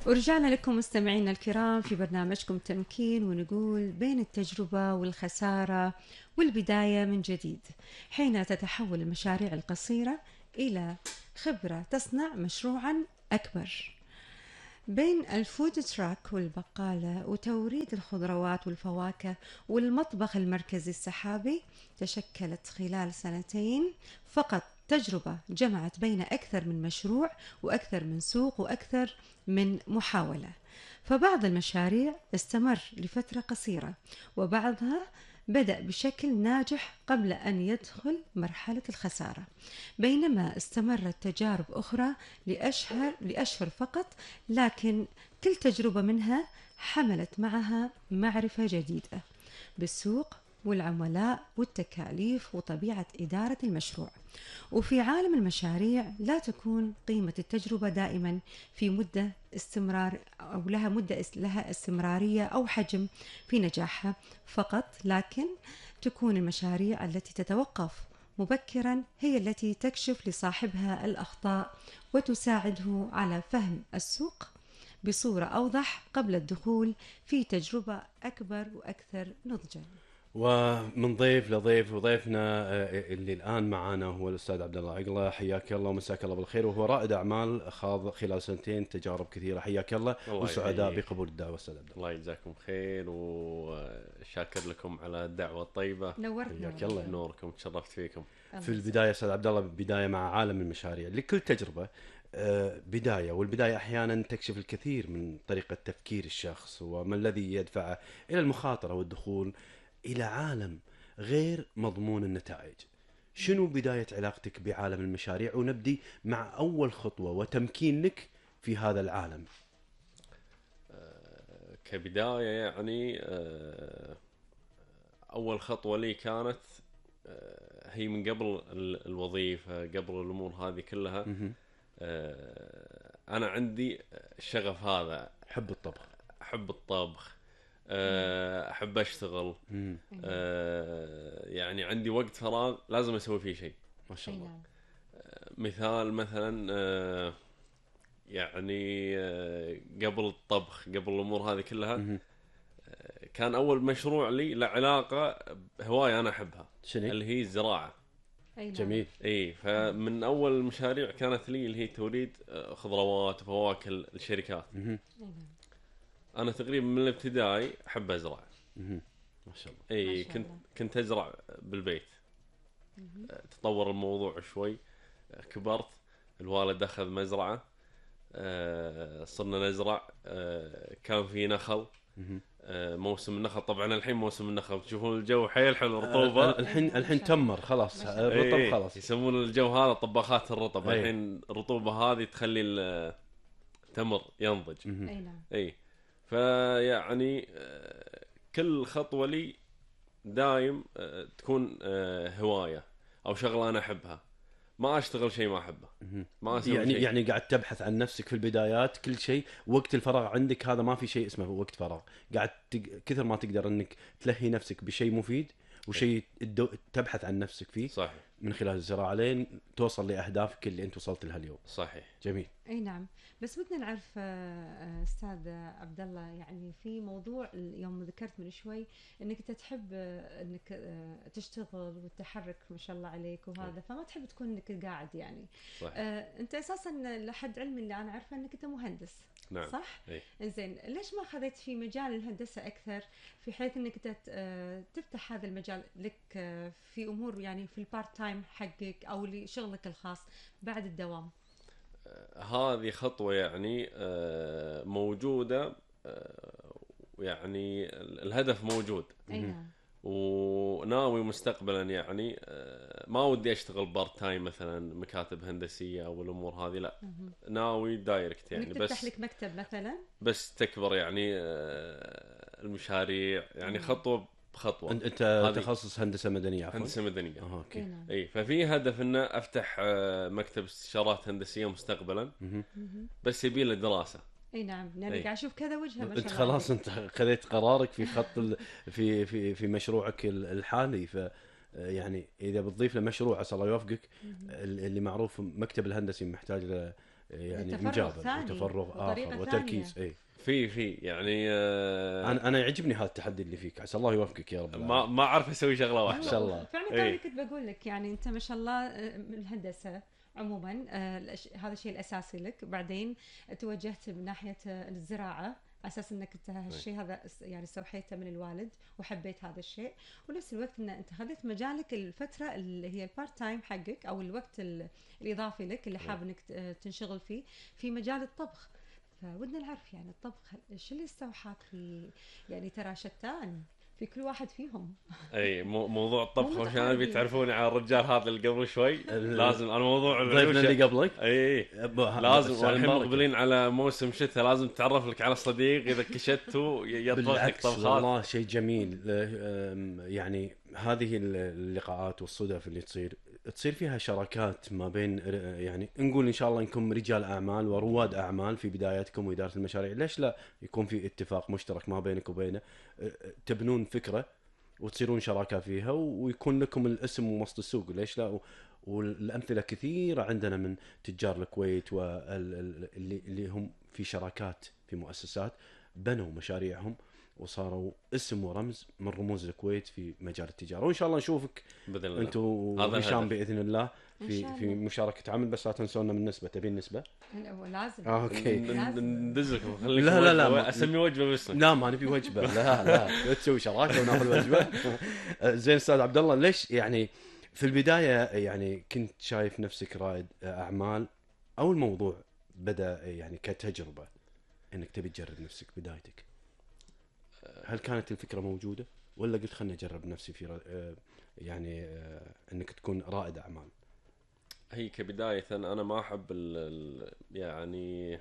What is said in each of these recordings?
ورجعنا لكم مستمعينا الكرام في برنامجكم تمكين، ونقول بين التجربة والخسارة والبداية من جديد، حين تتحول المشاريع القصيرة إلى خبرة تصنع مشروعا أكبر. بين الفود تراك والبقالة وتوريد الخضروات والفواكه والمطبخ المركزي السحابي، تشكلت خلال سنتين فقط تجربة جمعت بين أكثر من مشروع وأكثر من سوق وأكثر من محاولة. فبعض المشاريع استمر لفترة قصيرة، وبعضها بدأ بشكل ناجح قبل أن يدخل مرحلة الخسارة، بينما استمرت تجارب أخرى لأشهر فقط، لكن كل تجربة منها حملت معها معرفة جديدة بالسوق والعملاء والتكاليف وطبيعة إدارة المشروع. وفي عالم المشاريع لا تكون قيمة التجربة دائما في مدة استمرار، أو لها استمرارية أو حجم في نجاحها فقط، لكن تكون المشاريع التي تتوقف مبكرا هي التي تكشف لصاحبها الأخطاء وتساعده على فهم السوق بصورة أوضح قبل الدخول في تجربة أكبر وأكثر نضجا. ومن ضيف لضيف، وضيفنا اللي الآن معنا هو الأستاذ عبد الله عقلة. حياك الله ومساك الله بالخير، وهو رائد أعمال خاض خلال سنتين تجارب كثيرة. حياك الله وسعداء بقبول الدعوة أستاذ عبد الله. الله يجزاكم خير وشاكر لكم على الدعوة الطيبة. نورتنا. حياك الله. نوركم، تشرفت فيكم. في البداية أستاذ عبد الله، بداية مع عالم المشاريع. لكل تجربة بداية، والبداية أحيانا تكشف الكثير من طريقة تفكير الشخص وما الذي يدفعه إلى المخاطرة والدخول إلى عالم غير مضمون النتائج. شنو بداية علاقتك بعالم المشاريع؟ ونبدي مع أول خطوة وتمكين لك في هذا العالم. كبداية يعني أول خطوة لي كانت هي من قبل الوظيفة، قبل الأمور هذه كلها. أنا عندي الشغف هذا، أحب الطبخ، أحب أشتغل. يعني عندي وقت فراغ لازم أسوي فيه شيء ما شاء الله. مثال مثلا يعني قبل الطبخ، قبل الأمور هذه كلها، كان أول مشروع لي له علاقة بهواية أنا أحبها، اللي هي الزراعة. جميل. فمن أول المشاريع كانت لي اللي هي توريد خضروات وفواكه للشركات. أنا تقريبا من الابتدائي أحب أزرع. ما شاء الله. كنت أزرع بالبيت. تطور الموضوع شوي، كبرت، الوالد أخذ مزرعة، صرنا نزرع. كان في نخل، موسم النخل. طبعا الحين موسم النخل، تشوفون الجو حيل حلو، رطوبة. الحين تمر خلاص، الرطب خلاص. يسمون الجو هذا طباخات الرطب. الحين الرطوبة هذه تخلي التمر ينضج. فيعني كل خطوة لي دايم تكون هواية أو شغلة أنا أحبها. ما أشتغل شيء ما أحبه، ما أسوي يعني شيء. يعني قاعد تبحث عن نفسك في البدايات. كل شيء وقت الفراغ عندك هذا، ما في شيء اسمه وقت فراغ. قاعد كثر ما تقدر أنك تلهي نفسك بشيء مفيد وشيء تبحث عن نفسك فيه. صحيح. من خلال الزراعة لين توصل لأهدافك اللي أنت وصلت لها اليوم. صحيح. جميل. أي نعم. بس بدنا نعرف أستاذ عبد الله، يعني في موضوع يوم ذكرت من شوي أنك أنت تحب أنك تشتغل وتتحرك ما شاء الله عليك وهذا، فما تحب تكون أنك قاعد يعني. صحيح. أنت أساسا لحد علمي اللي أنا عارفة أنك أنت مهندس. نعم. صح؟ أي. إنزين، ليش ما خذيت في مجال الهندسة أكثر، في حيث أنك تفتح هذا المجال لك في أمور يعني في البارت تايم حقك أو لشغلك الخاص بعد الدوام؟ هذه خطوة يعني موجودة، يعني الهدف موجود. وناوي مستقبلا يعني ما ودي أشتغل بارت تايم مثلا مكاتب هندسية أو الأمور هذه، لا. ناوي دايركت يعني، بس تفتح لك مكتب مثلا، بس تكبر يعني المشاريع يعني خطوة بخطوة. أنت تخصص هندسة مدنية؟ هندسة مدنية. أوكي. أي، ففي هدف إنه أفتح مكتب استشارات هندسية مستقبلا، بس يبي له دراسة. اي نعم. يعني قاعد اشوف كذا وجهه ما شاء الله. انت خلاص انت خذيت قرارك في خط في مشروعك الحالي. ف يعني اذا بتضيف له مشروع عسى الله يوفقك، اللي معروف مكتب الهندسي محتاج له يعني تفرغ مجابل ثاني وتفرغ وطريقة اخر وتركيز. ثانية. في يعني انا يعجبني هذا التحدي اللي فيك، عسى الله يوفقك يا رب العالمين. ما اعرف اسوي شغله واحده. ما شاء الله. فعلا إيه. توني كنت بقول لك يعني انت ما شاء الله الهندسه عموما هذا الشيء الاساسي لك، بعدين توجهت من ناحيه الزراعه اساس انك انت هالشيء هذا يعني استوحيته من الوالد وحبيت هذا الشيء، ونفس الوقت ان انت خذيت مجالك الفتره اللي هي البارت تايم حقك او الوقت الاضافي لك اللي حاب انك تنشغل فيه في مجال الطبخ. فودنا نعرف يعني الطبخ ايش اللي استوحاك في، يعني ترى شتان في كل واحد فيهم. اي موضوع الطبخ مو عشان متحدي. بتعرفوني على الرجال هذا اللي قبل شوي لازم انا موضوع ضيفنا اللي قبلك اي لازم الحين مقبلين على موسم شتاء، لازم تعرف لك على صديق اذا كشته يطبخ لك بالعكس طبخات. والله شيء جميل. يعني هذه اللقاءات والصدف اللي تصير فيها شراكات ما بين يعني نقول ان شاء الله انكم رجال اعمال ورواد اعمال في بداياتكم واداره المشاريع، ليش لا يكون في اتفاق مشترك ما بينك وبينه، تبنون فكره وتصيرون شراكه فيها ويكون لكم الاسم ومصد السوق، ليش لا؟ والامثله كثيره عندنا من تجار الكويت واللي هم في شراكات في مؤسسات بنوا مشاريعهم وصاروا اسم ورمز من رموز الكويت في مجال التجاره. وان شاء الله نشوفك باذن الله انتم وهشام باذن الله في مشاركه عمل، بس لا تنسونا من النسبه. تبين نسبه؟ لازم. اوكي ندزكم لا اسمي وجبه باسمك. لا ما نبي وجبه، لا تسوي شراكه وناخذ وجبه. زين استاذ عبد الله، ليش يعني في البدايه يعني كنت شايف نفسك رائد اعمال، او الموضوع بدا يعني كتجربه انك تبي تجرب نفسك بدايتك؟ هل كانت الفكره موجوده ولا قلت خلني اجرب نفسي في يعني انك تكون رائد اعمال؟ هي كبدايه انا ما احب يعني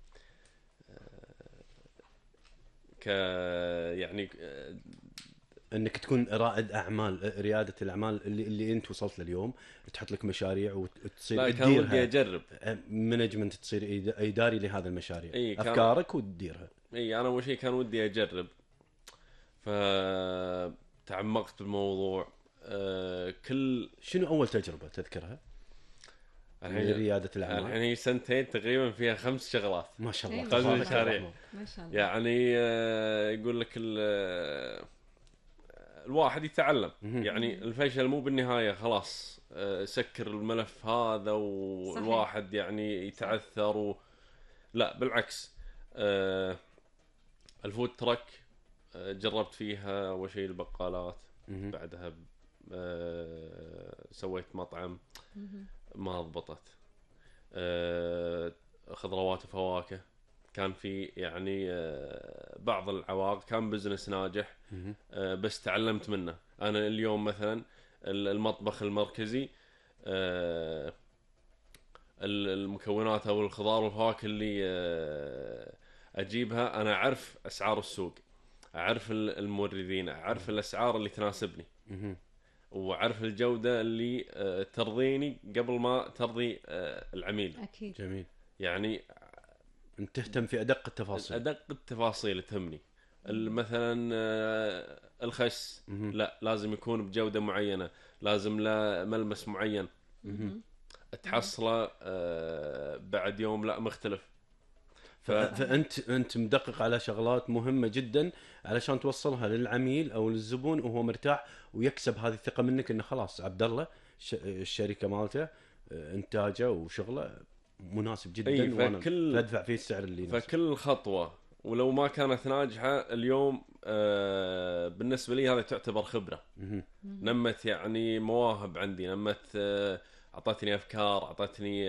يعني انك تكون رائد اعمال، رياده الاعمال اللي انت وصلت لليوم، تحط لك مشاريع وتصير لا كان ودي اجرب مانجمنت، تصير اداري لهذا المشاريع. إيه افكارك وتديرها. اي انا اول شيء كان ودي اجرب، فتعمقت بالموضوع. شنو اول تجربه تذكرها الحين رياده الاعمال؟ الحين هي سنتين تقريبا فيها 5 شغلات ما شاء الله. قلب المشاريع ما شاء الله. يعني يقول لك الواحد يتعلم. يعني الفشل مو بالنهايه خلاص سكر الملف هذا والواحد يعني يتعثر لا بالعكس. الفود تراك جربت فيها اول شيء البقالات، بعدها سويت مطعم ما ضبطت. خضروات وفواكه كان في يعني بعض العوائق. كان بزنس ناجح بس تعلمت منه. انا اليوم مثلا المطبخ المركزي المكونات او الخضار والفواكه اللي اجيبها انا اعرف اسعار السوق، اعرف الموردين، اعرف الاسعار اللي تناسبني، وأعرف الجودة اللي ترضيني قبل ما ترضي العميل. أكيد. جميل. يعني أنت تهتم في أدق التفاصيل. أدق التفاصيل تهمني. مثلا الخس لا لازم يكون بجودة معينة، لازم له ملمس معين. تحصله بعد يوم لا مختلف. فأنت مدقق على شغلات مهمة جدا علشان توصلها للعميل أو للزبون وهو مرتاح ويكسب هذه الثقة منك إنه خلاص عبد الله الشركة مالته إنتاجه وشغله مناسب جدا وأنا أدفع فيه السعر اللي يناسب. فكل خطوة ولو ما كانت ناجحة اليوم بالنسبة لي هذا تعتبر خبرة. نمت يعني مواهب عندي، نمت أعطتني أفكار، أعطتني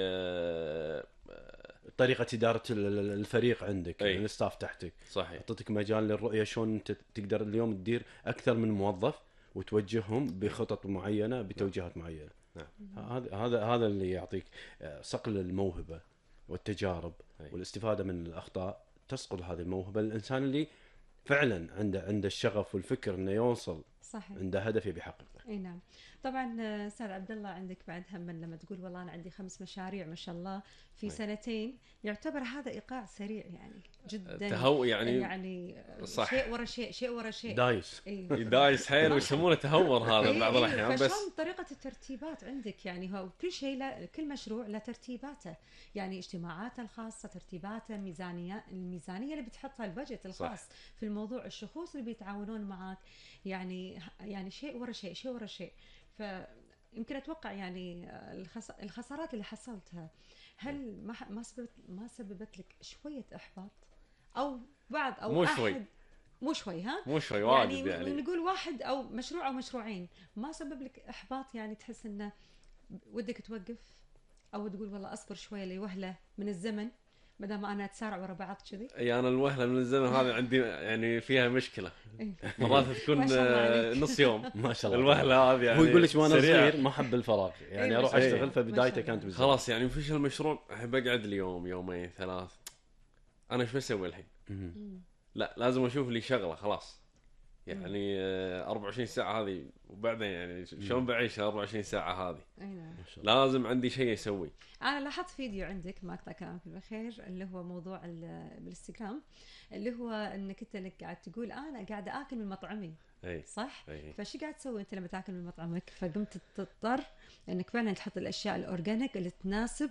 طريقة إدارة الفريق عندك، يعني الستاف تحتك. صحيح. أعطتك مجال للرؤية، شلون أنت تقدر اليوم تدير أكثر من موظف وتوجههم بخطط معينة بتوجيهات معينة. هذا اللي يعطيك صقل الموهبة والتجارب والاستفادة من الأخطاء. تسقل هذه الموهبة للإنسان اللي فعلا عنده الشغف والفكر إنه يوصل صحيح. عنده هدف يبي يحققه. اي نعم. طبعا استاذ عبد الله، عندك بعد هم لما تقول والله انا عندي 5 مشاريع ما شاء الله في أي. سنتين، يعتبر هذا ايقاع سريع يعني جدا. تهو يعني صح. شيء ورا شيء، شيء ورا شيء. دايس. اي دايس حيل ويسمونه تهور هذا بعض الاحيان. بس فشلون طريقه الترتيبات عندك؟ يعني هو كل شيء كل مشروع له ترتيباته، يعني اجتماعاته الخاصه، ترتيباته، الميزانيه اللي بتحطها، البجت الخاص صح. في الموضوع، الشخوص اللي بيتعاونون معك، يعني شيء ورا شيء، شيء ورا شيء. فيمكن اتوقع يعني الخسارات اللي حصلتها، هل ما سببت لك شويه احباط او بعض او مو احد شوي. مو شوي ها مو شوي واجد يعني نقول واحد او مشروع او مشروعين ما سبب لك احباط، يعني تحس انه ودك توقف او تقول والله اصبر شويه لوهله من الزمن ما دام انا اتسارع ورا بعض كذي؟ اي انا الوهله من الزمن هذه عندي يعني فيها مشكله. إيه. مرات تكون ما شاء الله عليك. نص يوم. ما شاء الله. الوهله هذه يعني هو يقول لك وانا سريعة. صغير ما احب الفراغ، يعني إيه، اروح ما شاء اشتغل، الله. فبدايته ما شاء كانت الله. بالزمن. خلاص يعني مفيش المشروع احب اقعد لي يوم يومين ثلاث، انا ايش بسوي الحين؟ لا لازم اشوف لي شغله خلاص يعني 24 ساعه هذه، وبعدين يعني شلون بعيش 24 ساعه هذه؟ اي نعم. لازم عندي شيء اسوي. انا لاحظت فيديو عندك، ما اقطع كلامك بالخير، اللي هو موضوع بالانستغرام، اللي هو انك انت قاعد تقول انا قاعده اكل من مطعمي، اي صح؟ أي. فشو قاعد تسوي انت لما تاكل من مطعمك؟ فقمت تضطر انك فعلا تحط الاشياء الاورجانيك اللي تناسب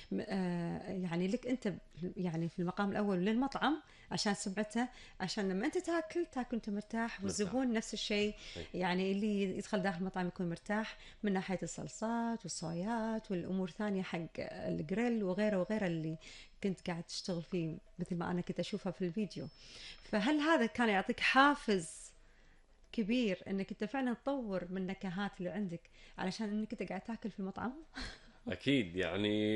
يعني لك انت، يعني في المقام الاول للمطعم عشان سمعته، عشان لما انت تاكل انت مرتاح، والزبون نفس الشيء، يعني اللي يدخل داخل المطعم يكون مرتاح من ناحيه الصلصات والصويات والامور ثانيه حق الجريل وغيره وغيره اللي كنت قاعد تشتغل فيه مثل ما انا كنت اشوفها في الفيديو. فهل هذا كان يعطيك حافز كبير انك انت فعلا تطور من النكهات اللي عندك علشان انك انت قاعد تاكل في المطعم؟ اكيد يعني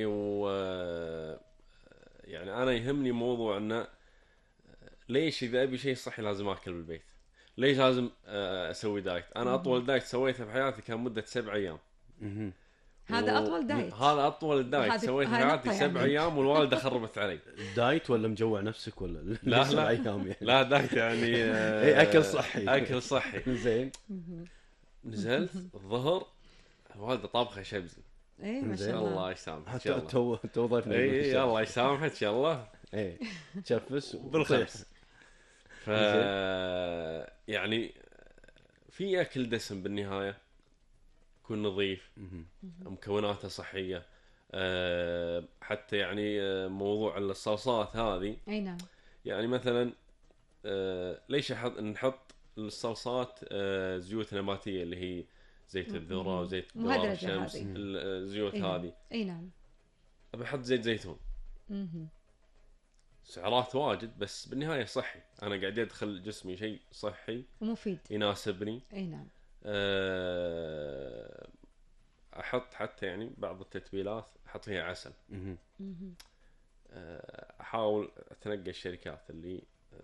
يعني انا يهمني موضوع انه ليش اذا ابي شيء صحي لازم اكل بالبيت؟ ليش لازم اسوي دايت؟ انا اطول دايت سويته في حياتي كان مده 7 ايام. هذا اطول دايت. هذا اطول دايت سويته في حياتي 7 ايام، والوالده خربت علي. دايت ولا مجوع نفسك ولا لا ايام يعني؟ لا دايت يعني اي اكل صحي. اكل صحي. زين. نزلت الظهر الوالده طابخه شبزي. اي ما شاء الله. الله يسامحك. تو ضيفنا. اي الله يسامحك يلا. اي تشفس بالخمس. ف يعني في اكل دسم بالنهايه، يكون نظيف، مكوناته صحيه. حتى يعني موضوع الصلصات هذه، اي نعم، يعني مثلا ليش نحط الصلصات زيوت نباتيه اللي هي زيت الذره وزيت دوار الشمس، الزيوت هذه. اي نعم. ابي احط زيت زيتون. سعرات واجد بس بالنهايه صحي، انا قاعد ادخل جسمي شيء صحي ومفيد يناسبني. اي نعم. احط حتى يعني بعض التتبيلات احط فيها عسل. احاول اتنقى الشركات اللي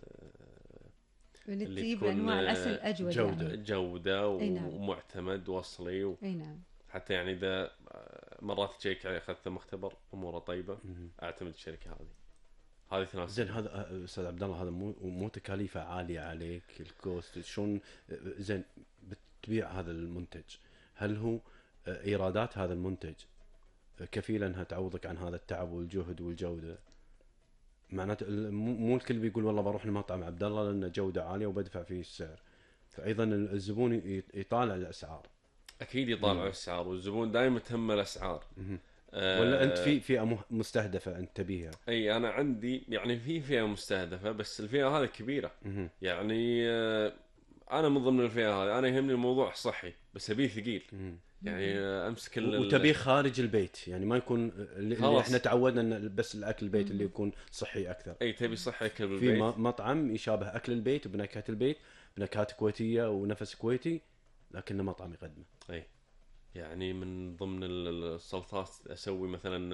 تجيب انواع العسل اجود، جوده ومعتمد واصلي اي نعم. حتى يعني اذا مرات تشيك عليه اخذت مختبر اموره طيبه اعتمد الشركه هذه تناسب. زين هذا استاذ عبد الله، هذا مو تكاليفه عاليه عليك الكوست؟ شلون زين بتبيع هذا المنتج؟ هل هو ايرادات هذا المنتج كفيله انها تعوضك عن هذا التعب والجهد والجوده؟ معناته مو الكل بيقول والله بروح لمطعم عبد الله لانه جوده عاليه وبدفع فيه السعر، فايضا الزبون يطالع الاسعار. اكيد يطالع الاسعار، والزبون دائما تهمه الاسعار. ولا انت في فئه مستهدفه انت تبيها؟ اي انا عندي يعني في فئه مستهدفه، بس الفئه هذه كبيره. يعني انا من ضمن الفئه هذه، انا يهمني الموضوع صحي بس ابيه ثقيل. يعني امسك وتبيه خارج البيت، يعني ما يكون اللي احنا تعودنا ان بس الاكل البيت اللي يكون صحي اكثر. اي تبي صحي اكل بالبيت. في مطعم يشابه اكل البيت وبنكهه البيت، بنكهات كويتيه ونفس كويتي، لكنه مطعم يقدمه. اي يعني من ضمن السلطات اسوي مثلا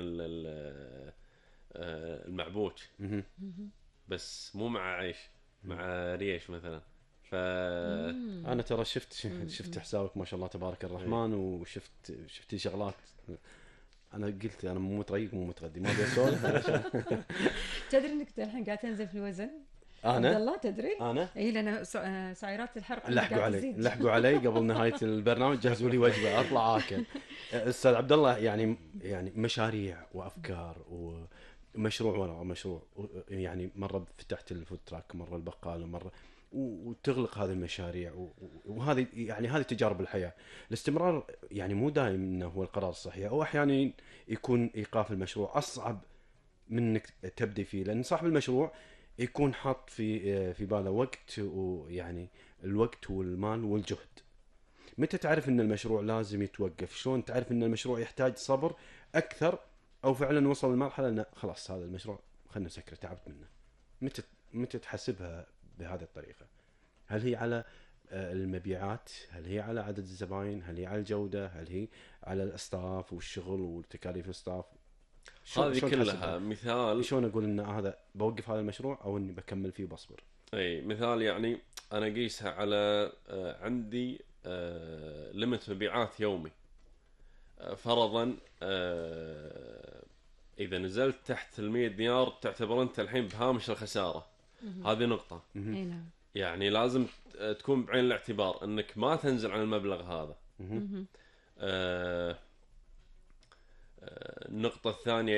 المعبوش، بس مو مع عيش، مع ريش مثلا. انا ترى شفت حسابك ما شاء الله تبارك الرحمن، وشفت شغلات. انا قلت انا مو متريق مو متغدي، ما ابي اسولف. تدري انك الحين قاعد تنزل في الوزن؟ عبد انا الله تدري؟ انا اي لان سعرات الحرق لحقوا قاعد علي تزيد. لحقوا علي قبل نهايه البرنامج، جهزوا لي وجبه اطلع اكل. استاذ عبد الله، يعني مشاريع وافكار ومشروع ورا مشروع، يعني مره فتحت الفود تراك، مره البقاله، مره وتغلق هذه المشاريع وهذه يعني هذه تجارب الحياه. الاستمرار يعني مو دائما انه هو القرار الصحيح، او احيانا يكون ايقاف المشروع اصعب من انك تبدي فيه، لان صاحب المشروع يكون حاط في باله وقت، ويعني الوقت والمال والجهد. متى تعرف ان المشروع لازم يتوقف؟ شلون تعرف ان المشروع يحتاج صبر اكثر، او فعلا وصل لمرحله انه خلاص هذا المشروع خلنا نسكره تعبت منه؟ متى تحسبها بهذه الطريقه؟ هل هي على المبيعات؟ هل هي على عدد الزباين؟ هل هي على الجوده؟ هل هي على الاستاف والشغل وتكاليف الاستاف؟ هذه كلها مثال. شلون اقول ان هذا بوقف هذا المشروع او اني بكمل فيه وبصبر؟ اي مثال، يعني انا اقيسها على عندي ليمت مبيعات يومي. فرضا اذا نزلت تحت ال100 دينار تعتبر انت الحين بهامش الخساره. هذه نقطه. اي نعم. يعني لازم تكون بعين الاعتبار انك ما تنزل عن المبلغ هذا. النقطة الثانية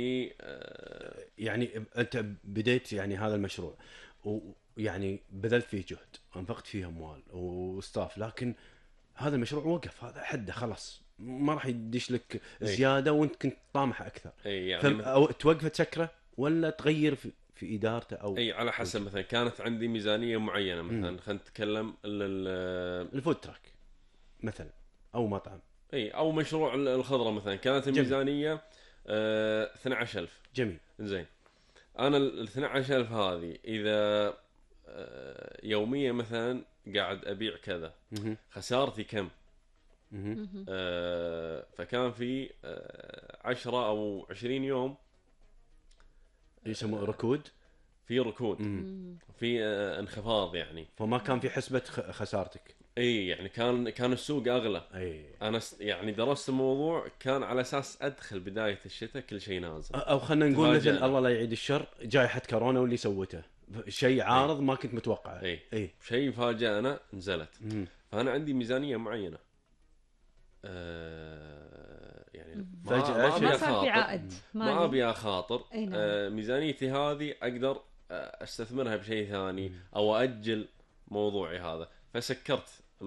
يعني أنت بديت يعني هذا المشروع، ويعني بذلت فيه جهد، أنفقت فيه أموال وستاف، لكن هذا المشروع وقف، هذا حده خلاص ما راح يدش لك زيادة وأنت كنت طامح أكثر. يعني أو توقف تسكره ولا تغير في إدارته، أو على حسب. مثلا كانت عندي ميزانية معينة، مثلا خلينا نتكلم الفود تراك مثلا، أو مطعم، او مشروع الخضره مثلا، كانت الميزانيه 12,000. جميل. زين، انا ال 12,000 هذه اذا يوميا مثلا قاعد ابيع كذا، خسارتي كم؟ فكان في 10 او 20 يوم يسموه ركود، في ركود، في انخفاض يعني. فما كان في حسبة خسارتك. يعني كان السوق اغلى. انا يعني درست الموضوع كان على اساس ادخل بدايه الشتاء كل شيء نازل، او خلينا نقول مثل الله لا يعيد الشر، جائحه كورونا واللي سوته شيء عارض ما كنت متوقعه. شيء فاجأنا نزلت. فانا عندي ميزانيه معينه، يعني فجأة ما صار في عائد، ما ابي اخاطر. ميزانيتي هذه اقدر استثمرها بشيء ثاني او اجل موضوعي هذا. فسكرت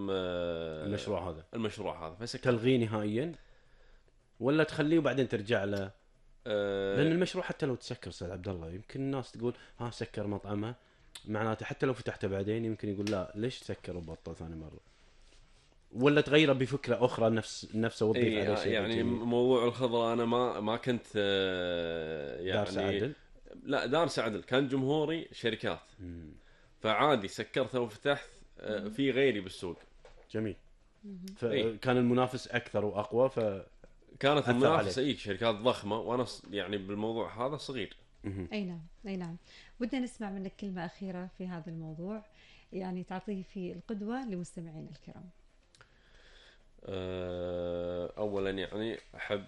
المشروع هذا فسكرت. تلغيه نهائيا ولا تخليه وبعدين ترجع له؟ لان المشروع حتى لو تسكر استاذ عبد الله، يمكن الناس تقول سكر مطعمه، معناته حتى لو فتحته بعدين يمكن يقول لا ليش سكر وبطل ثاني مره، ولا تغيره بفكره اخرى نفسه وتضيف عليه شيء يعني جميل. موضوع الخضره انا ما كنت يعني دارس عدل. لا دارس عدل، كان جمهوري شركات. فعادي سكرته وفتحت في غيري بالسوق. جميل. فكان المنافس اكثر واقوى، كانت المنافسه شركات ضخمه، وانا يعني بالموضوع هذا صغير. اي نعم. بدنا نسمع منك كلمه اخيره في هذا الموضوع، يعني تعطيه في القدوه لمستمعينا الكرام. اولا يعني احب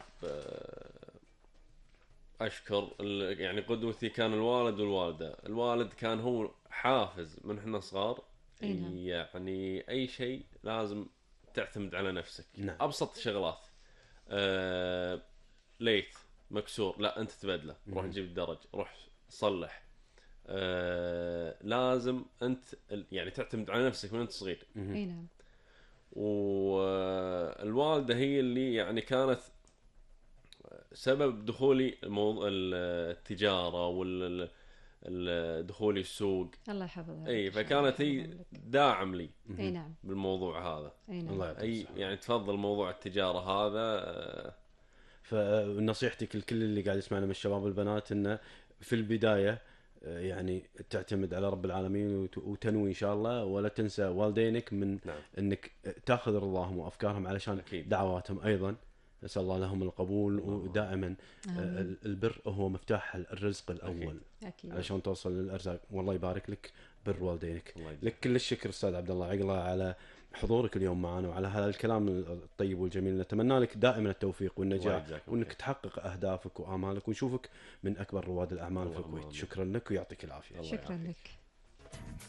اشكر يعني قدوتي كان الوالد والوالده. الوالد كان هو حافز من احنا صغار. يعني اي شيء لازم تعتمد على نفسك. نعم. ابسط شغلات، ليت مكسور لا انت تبدله، روح جيب الدرج، روح صلح. لازم انت يعني تعتمد على نفسك من انت صغير. اي نعم. والوالده هي اللي يعني كانت سبب دخولي التجاره دخولي السوق. الله يحفظها. فكانت هي داعم لي. اي نعم. بالموضوع هذا. اي نعم. الله يعطيك يعني تفضل موضوع التجاره هذا. فنصيحتك لكل اللي قاعد يسمعنا من الشباب والبنات انه في البدايه يعني تعتمد على رب العالمين وتنوي ان شاء الله، ولا تنسى والدينك من نعم. انك تاخذ رضاهم وافكارهم علشان أكيد. دعواتهم ايضا. نسال الله لهم القبول. ودائما البر هو مفتاح الرزق الاول. أكيد. علشان توصل للارزاق. والله يبارك لك بر والدينك. لك كل الشكر استاذ عبد الله عقله على حضورك اليوم معنا وعلى هذا الكلام الطيب والجميل. نتمنى لك دائما التوفيق والنجاح، وانك تحقق اهدافك وامالك، ونشوفك من اكبر رواد الاعمال في الكويت. شكرا لك ويعطيك العافيه. شكرا لك.